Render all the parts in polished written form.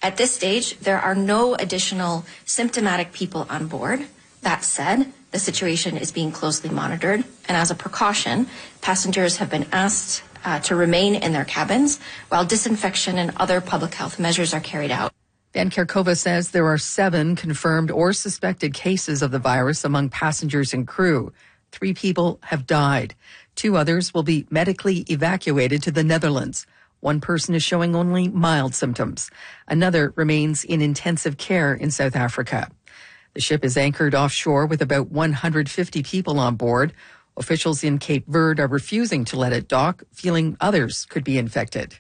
At this stage, there are no additional symptomatic people on board. That said, the situation is being closely monitored, and as a precaution, passengers have been asked to remain in their cabins while disinfection and other public health measures are carried out. Dan Kerkova says there are 7 confirmed or suspected cases of the virus among passengers and crew. 3 people have died. 2 others will be medically evacuated to the Netherlands. 1 person is showing only mild symptoms. Another remains in intensive care in South Africa. The ship is anchored offshore with about 150 people on board. Officials in Cape Verde are refusing to let it dock, feeling others could be infected.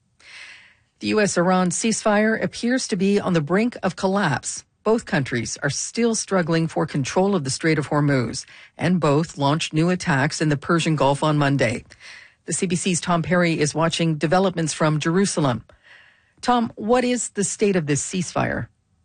The U.S.-Iran ceasefire appears to be on the brink of collapse. Both countries are still struggling for control of the Strait of Hormuz, and both launched new attacks in the Persian Gulf on Monday. The CBC's Tom Perry is watching developments from Jerusalem. Tom, what is the state of this ceasefire?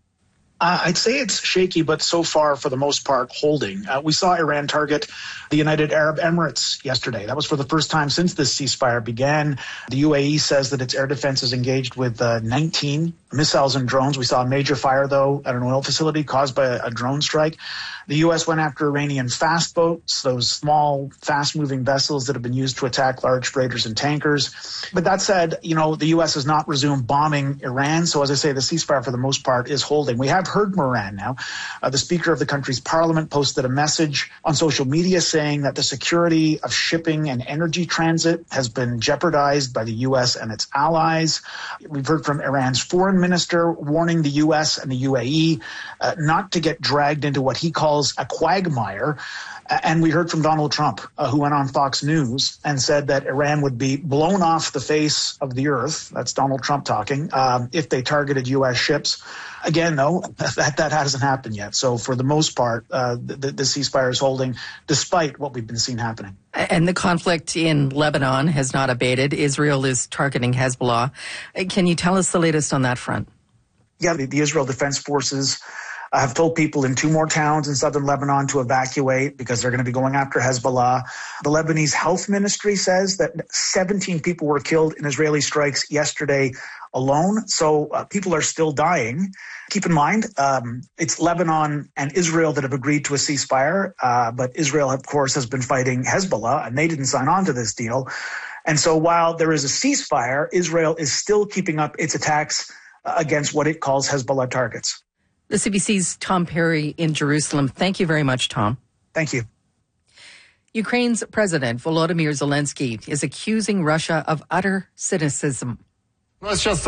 I'd say it's shaky, but so far, for the most part, holding. We saw Iran target the United Arab Emirates yesterday. That was for the first time since this ceasefire began. The UAE says that its air defense is engaged with 19 missiles and drones. We saw a major fire, though, at an oil facility caused by a drone strike. The U.S. went after Iranian fast boats, those small, fast-moving vessels that have been used to attack large freighters and tankers. But that said, the U.S. has not resumed bombing Iran. So as I say, the ceasefire, for the most part, is holding. We have heard from Iran now. The Speaker of the country's parliament posted a message on social media saying that the security of shipping and energy transit has been jeopardized by the U.S. and its allies. We've heard from Iran's foreign minister warning the U.S. and the UAE not to get dragged into what he calls a quagmire. And we heard from Donald Trump, who went on Fox News and said that Iran would be blown off the face of the earth. That's Donald Trump talking, if they targeted U.S. ships. Again, though, that hasn't happened yet. So for the most part, the ceasefire is holding despite what we've been seeing happening. And the conflict in Lebanon has not abated. Israel is targeting Hezbollah. Can you tell us the latest on that front? Yeah, the Israel Defense Forces have told people in 2 more towns in southern Lebanon to evacuate because they're going to be going after Hezbollah. The Lebanese Health Ministry says that 17 people were killed in Israeli strikes yesterday alone. So people are still dying. Keep in mind, it's Lebanon and Israel that have agreed to a ceasefire. But Israel, of course, has been fighting Hezbollah, and they didn't sign on to this deal. And so while there is a ceasefire, Israel is still keeping up its attacks against what it calls Hezbollah targets. The CBC's Tom Perry in Jerusalem. Thank you very much, Tom. Thank you. Ukraine's President Volodymyr Zelensky is accusing Russia of utter cynicism. Russia's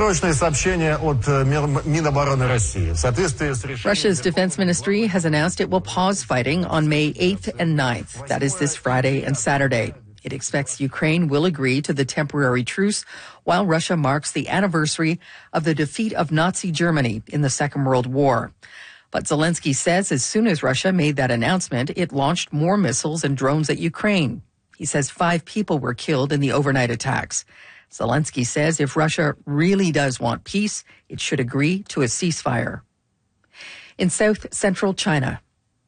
defense ministry has announced it will pause fighting on May 8th and 9th. That is this Friday and Saturday. It expects Ukraine will agree to the temporary truce while Russia marks the anniversary of the defeat of Nazi Germany in the Second World War. But Zelensky says as soon as Russia made that announcement, it launched more missiles and drones at Ukraine. He says 5 people were killed in the overnight attacks. Zelensky says if Russia really does want peace, it should agree to a ceasefire. In south central China,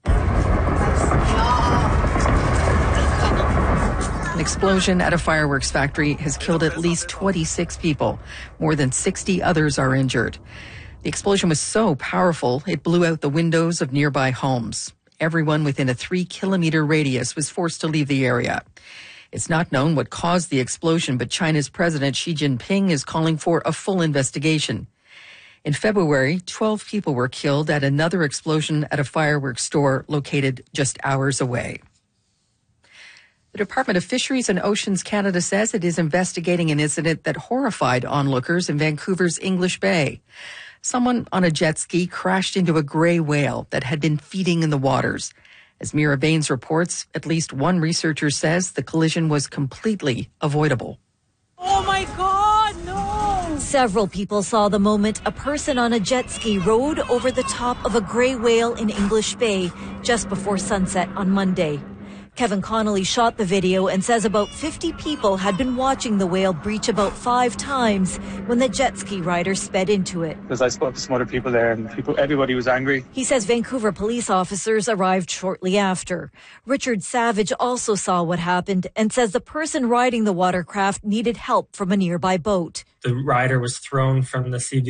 an explosion at a fireworks factory has killed at least 26 people. More than 60 others are injured. The explosion was so powerful, it blew out the windows of nearby homes. Everyone within a 3-kilometer radius was forced to leave the area. It's not known what caused the explosion, but China's President Xi Jinping is calling for a full investigation. In February, 12 people were killed at another explosion at a fireworks store located just hours away. The Department of Fisheries and Oceans Canada says it is investigating an incident that horrified onlookers in Vancouver's English Bay. Someone on a jet ski crashed into a gray whale that had been feeding in the waters. As Mira Baines reports, at least one researcher says the collision was completely avoidable. Oh my God, no! Several people saw the moment a person on a jet ski rode over the top of a gray whale in English Bay just before sunset on Monday. Kevin Connolly shot the video and says about 50 people had been watching the whale breach about 5 times when the jet ski rider sped into it. Because I spoke to some other people there and everybody was angry. He says Vancouver police officers arrived shortly after. Richard Savage also saw what happened and says the person riding the watercraft needed help from a nearby boat. The rider was thrown from the sea